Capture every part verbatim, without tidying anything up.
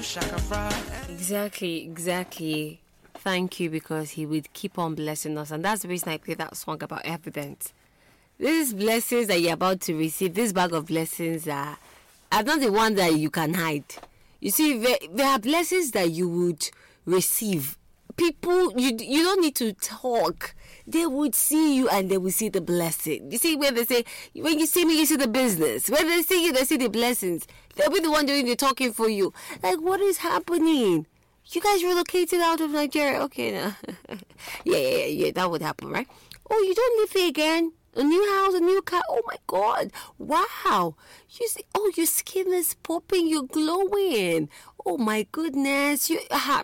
Exactly, exactly. Thank you, because he would keep on blessing us. And that's the reason I played that song about evidence. These blessings that you're about to receive, this bag of blessings are, are not the one that you can hide. You see, there, there are blessings that you would receive. People, you you don't need to talk. They would see you and they will see the blessing. You see, when they say, when you see me, you see the business. When they see you, they see the blessings. They'll be the one doing the talking for you. Like, what is happening? You guys relocated out of Nigeria? Okay, no. yeah, yeah, yeah, yeah, that would happen, right? Oh, you don't live here again? A new house, a new car. Oh my God. Wow. You see, oh, your skin is popping. You're glowing. Oh my goodness. You, uh,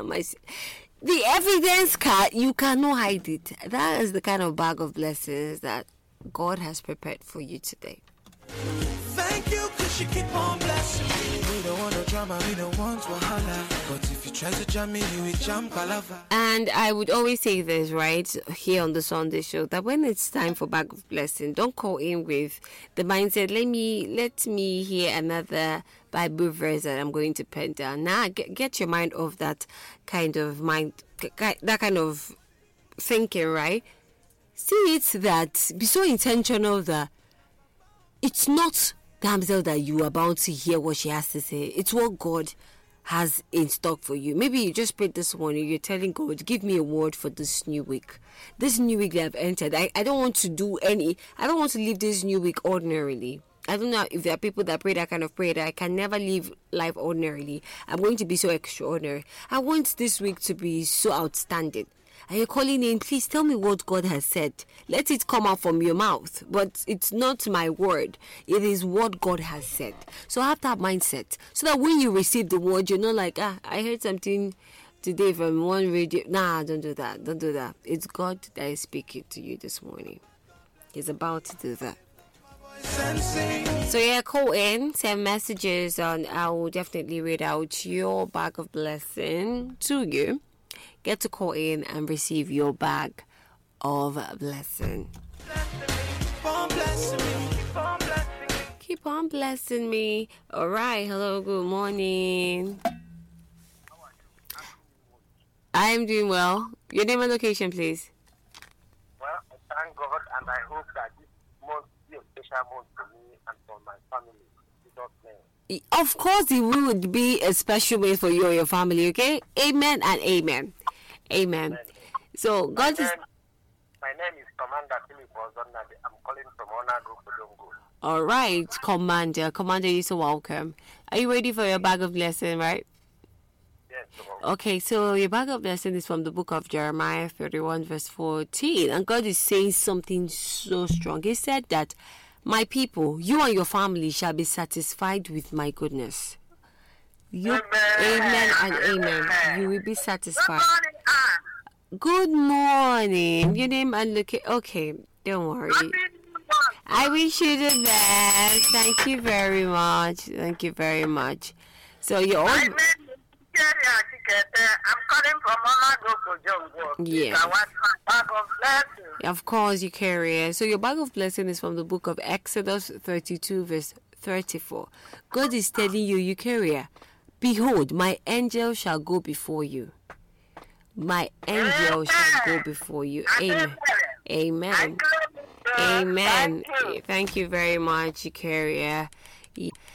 the evidence card, you cannot hide it. That is the kind of bag of blessings that God has prepared for you today. Thank you, cause you keep on blessing me. We don't want no drama, we don't want wahala. But if you try to jam me, you will jam palava. And I would always say this, right, here on the Sunday show, that when it's time for bag of blessing, don't call in with the mindset, let me let me hear another Bible verse that I'm going to pen down. Nah, get, get your mind off that kind of mind, that kind of thinking, right? See it that, be so intentional that it's not damsel that you are about to hear what she has to say. It's what God has in stock for you. Maybe you just prayed this morning, you're telling God, give me a word for this new week. This new week that I've entered, I, I don't want to do any, I don't want to live this new week ordinarily. I don't know if there are people that pray that kind of prayer that I can never live life ordinarily. I'm going to be so extraordinary. I want this week to be so outstanding. And you're calling in, please tell me what God has said. Let it come out from your mouth. But it's not my word. It is what God has said. So have that mindset. So that when you receive the word, you're not like, ah, I heard something today from one radio. Nah, don't do that. Don't do that. It's God that is speaking to you this morning. He's about to do that. So yeah, call in, send messages, and I will definitely read out your bag of blessing to you. Get to call in and receive your bag of blessing. Keep on blessing me. All right. Hello. Good morning. I'm doing well. Your name and location, please. Well, I thank God, and I hope that this month be a special month for me and for my family. Of course, it would be a special way for you and your family. Okay. Amen and amen. Amen. Amen. So God my is. Name, my name is Commander Philip Ozona. I'm calling from Honor Group Odongo. All right, Commander. Commander, you're so welcome. Are you ready for your bag of blessing, right? Yes. Okay, so your bag of blessing is from the book of Jeremiah thirty-one, verse fourteen, and God is saying something so strong. He said that my people, you and your family, shall be satisfied with my goodness. You, amen. Amen and amen. You will be satisfied. Good morning. Your name and look. Okay, don't worry. I wish you the best. Thank you very much. Thank you very much. So you're all. I'm calling from Mama. Yeah. Of course, you carry it. So your bag of blessing is from the book of Exodus thirty-two, verse thirty-four. God is telling you, you carry. Behold, my angel shall go before you. My angel shall go before you. Amen. Amen. Amen. Thank you very much, Ikaria.